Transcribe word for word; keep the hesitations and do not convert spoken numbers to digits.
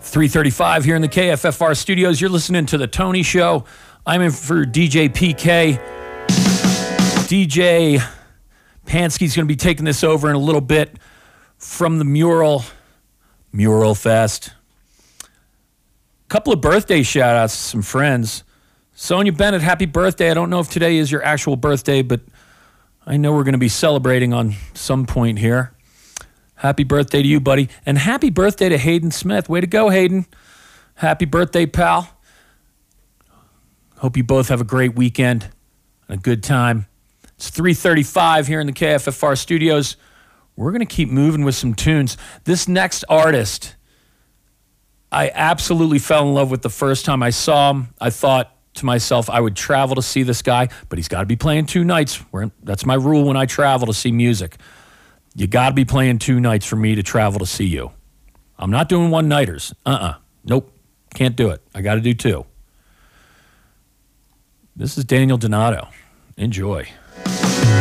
three thirty-five here in the K F F R studios. You're listening to The Tony Show. I'm in for D J P K. D J Pansky's going to be taking this over in a little bit from the Mural, Mural Fest. Couple of birthday shout-outs to some friends. Sonia Bennett, happy birthday. I don't know if today is your actual birthday, but I know we're going to be celebrating on some point here. Happy birthday to you, buddy. And happy birthday to Hayden Smith. Way to go, Hayden. Happy birthday, pal. Hope you both have a great weekend and a good time. It's three thirty-five here in the K F F R studios. We're going to keep moving with some tunes. This next artist, I absolutely fell in love with the first time I saw him. I thought to myself I would travel to see this guy, but he's got to be playing two nights. That's my rule when I travel to see music. You got to be playing two nights for me to travel to see you. I'm not doing one-nighters. Uh-uh. Nope. Can't do it. I got to do two. This is Daniel Donato. Enjoy.